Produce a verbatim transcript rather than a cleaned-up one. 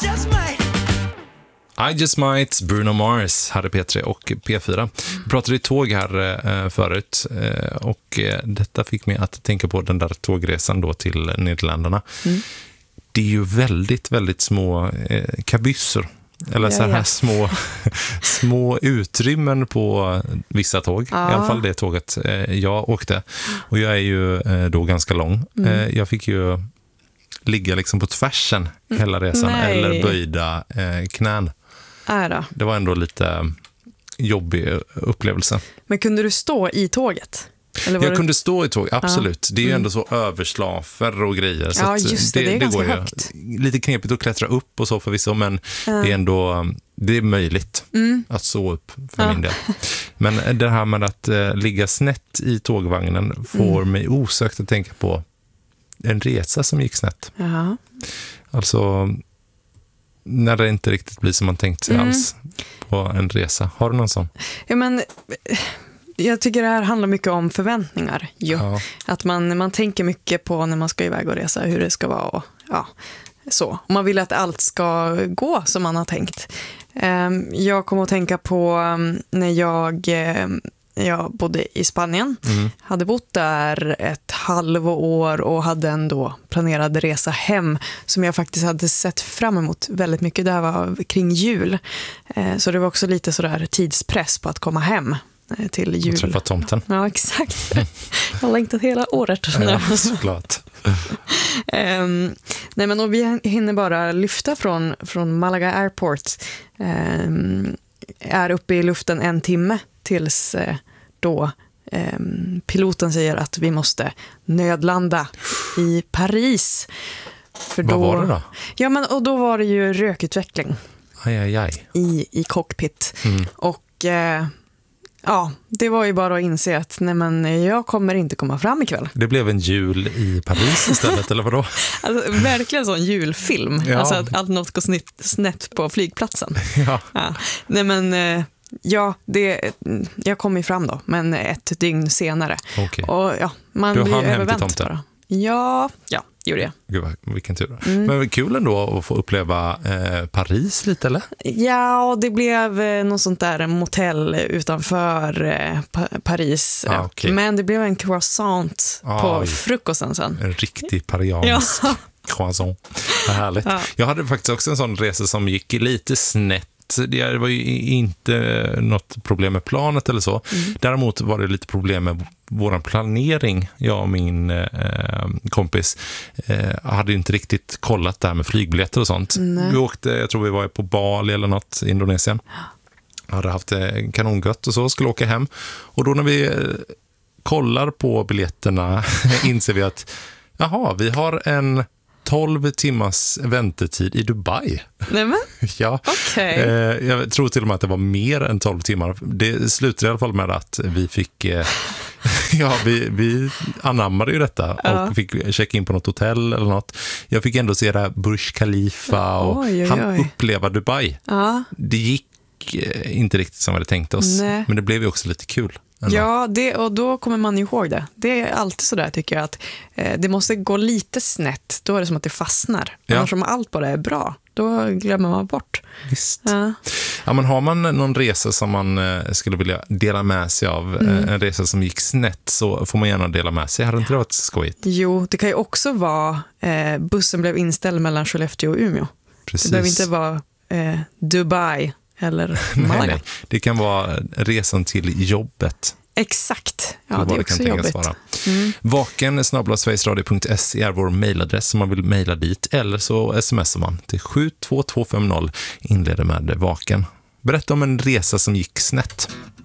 just might. I Just Might, Bruno Mars, hade P tre och P fyra. Vi pratade i tåg här eh, förut eh, och eh, detta fick mig att tänka på den där tågresan då till Nederländerna. Mm. Det är ju väldigt, väldigt små eh, kabysser. Eller ja, så här ja. små, små utrymmen på vissa tåg. Ja. I alla fall det tåget eh, jag åkte. Och jag är ju eh, då ganska lång. Mm. Eh, jag fick ju ligga liksom på tvärsen hela resan. Nej. Eller böjda eh, knän. Ära. Det var ändå lite jobbig upplevelse. Men kunde du stå i tåget? Eller var Jag det... kunde stå i tåg, absolut. Ja. Det är ju Mm. ändå så överslafer och grejer. Så ja, just det. Det, det är ganska går ju högt. Lite knepigt att klättra upp och så förvisso, men ja. det är ändå det är möjligt mm. att så upp för ja. min del. Men det här med att uh, ligga snett i tågvagnen får mm. mig osökt att tänka på en resa som gick snett. Jaha. Alltså när det inte riktigt blir som man tänkt sig mm. alls på en resa. Har du någon sån? Ja, men jag tycker det här handlar mycket om förväntningar. Jo. Ja. Att man, man tänker mycket på när man ska iväg och resa, hur det ska vara. Och, ja, så. Och man vill att allt ska gå som man har tänkt. Jag kommer att tänka på när jag... Jag bodde i Spanien, mm. hade bott där ett halvår och hade en då planerad resa hem som jag faktiskt hade sett fram emot väldigt mycket. Det här var kring jul, så det var också lite sådär tidspress på att komma hem till jul. Och träffa tomten. Ja, exakt. Jag har längtat hela året. Ja, såklart. um, nej, men och vi hinner bara lyfta från, från Malaga Airport. Um, är uppe i luften en timme tills eh, då eh, piloten säger att vi måste nödlanda i Paris. För då, vad var det då? Ja, men, och då var det ju rökutveckling aj, aj, aj. I, i cockpit. Mm. Och eh, ja, det var ju bara att inse att nej, men jag kommer inte komma fram ikväll. Det blev en jul i Paris istället, eller vadå? Alltså, verkligen sån julfilm. Ja. Alltså att allt något går snett, snett på flygplatsen. Ja. Ja. Nej, men... Eh, Ja, det, jag kom ju fram då, men ett dygn senare. Okay. Och ja, man du blir hann hem till övervänt tomten? bara. Ja, ja, gjorde jag. Gud, vilken tur. Mm. Men kul ändå att få uppleva eh, Paris lite, eller? Ja, det blev eh, något sånt där motell utanför eh, pa- Paris. Ah, okay. Men det blev en croissant ah, på oj. frukosten sen. En riktig pariansk ja. croissant. Vad härligt. Ja. Jag hade faktiskt också en sån resa som gick lite snett. Det var ju inte något problem med planet eller så. Mm. Däremot var det lite problem med vår planering. Jag och min eh, kompis eh, hade inte riktigt kollat det här med flygbiljetter och sånt. Nej. Vi åkte, jag tror vi var på Bali eller något i Indonesien. Hade haft eh, kanongött och så, skulle åka hem. Och då när vi eh, kollar på biljetterna inser vi att jaha, vi har en tolv timmars väntetid i Dubai. Nämen? Ja. Okay. Eh, jag tror till och med att det var mer än tolv timmar. Det slutade i alla fall med att vi fick eh, ja, vi, vi anammade ju detta ja. och fick checka in på något hotell eller något. Jag fick ändå se det här Burj Khalifa och oj, oj, oj. han uppleva Dubai. Ja. Det gick eh, inte riktigt som vi hade tänkt oss. Nej. Men det blev ju också lite kul. Ja, det, och då kommer man ihåg det. Det är alltid så där tycker jag att eh, det måste gå lite snett. Då är det som att det fastnar. Ja. Annars om allt bara är bra, då glömmer man bort. Visst. Ja. Ja, men har man någon resa som man eh, skulle vilja dela med sig av, mm. eh, en resa som gick snett, så får man gärna dela med sig. Hade inte det varit skojigt? Jo, det kan ju också vara eh, bussen blev inställd mellan Skellefteå och Umeå. Precis. Det behöver inte vara eh, Dubai eller Malaga. Nej, nej. Det kan vara resan till jobbet. Exakt. Ja, det är också jobbigt. Mm. Vaken snabel-a sverigesradio punkt se är vår mejladress om man vill mejla dit. Eller så smsar man till sju två två fem noll. Inleder med Vaken. Berätta om en resa som gick snett.